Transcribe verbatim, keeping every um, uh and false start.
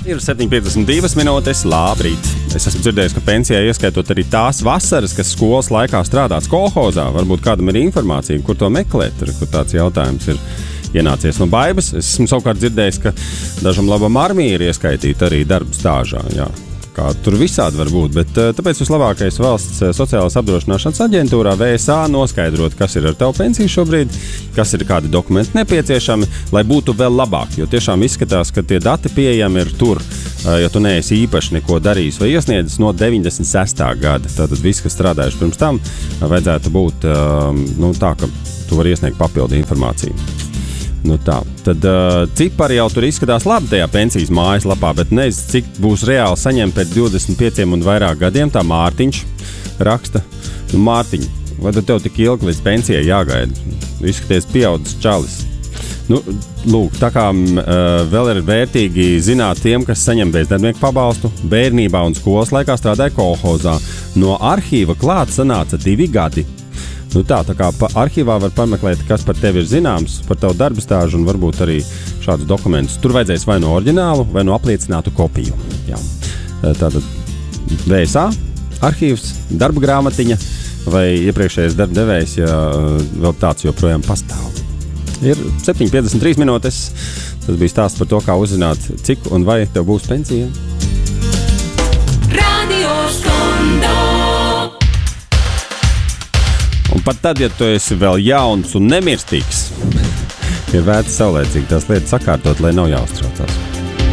Ir septiņi piecdesmit divas minūtes, labrīt. Es esmu dzirdējis, ka pensijā ieskaitot arī tās vasaras, kas skolas laikā strādāts kolhozā. Varbūt kādam ir informācija, kur to meklēt, kur tāds jautājums ir ienācies no Baibas. Es esmu savukārt dzirdējis, ka dažam labam armija ir ieskaitīta arī darba stāžā, jā. Kā tur visādi var būt, bet tāpēc vislabākais valsts sociālās apdrošināšanas aģentūrā V S A noskaidrot, kas ir ar tavu pensiju šobrīd, kas ir kādi dokumenti nepieciešami, lai būtu vēl labāk, jo tiešām izskatās, ka tie dati pieejami ir tur, ja tu neesi īpaši neko darījis vai iesniedzis no deviņdesmit sestā gada. Tātad viss, kas strādājuši pirms tam, vajadzētu būt nu, tā, ka tu vari iesniegt papildu informāciju. Nu tā, tad uh, cipari jau tur izskatās labi tajā pensijas mājaslapā, bet nezinu, cik būs reāli saņemt pēc divdesmit pieciem un vairāk gadiem, tā Mārtiņš raksta. Nu, Mārtiņ, vai tad tev tik ilgi līdz pensijai jāgaida? Izskaties pieaudzis čalis. Nu, lūk, tā kā uh, vēl ir vērtīgi zināt tiem, kas saņem bezdarbnieku pabalstu, bērnībā un skolas laikā strādāja kolhozā. No arhīva klāt sanāca divi gadi. Nu tā, tā kā pa arhīvā var pameklēt, kas par tevi ir zināms, par tavu darba stāžu un varbūt arī šādus dokumentus. Tur vajadzēs vai no oriģinālu, vai no apliecinātu kopiju. Jā. Tātad V S A, arhīvs, darba grāmatiņa vai iepriekšējais darba devējs, ja vēl tāds joprojām pastāv. Ir septiņi piecdesmit trīs minūtes. Tas bija stāsts par to, kā uzzināt, cik un vai tev būs pensija. Radio Skondo. Un pat tad, ja tu esi vēl jauns un nemirstīgs, ir vērts saulēcīgi tās lietas sakārtot, lai nav jāuztraucās.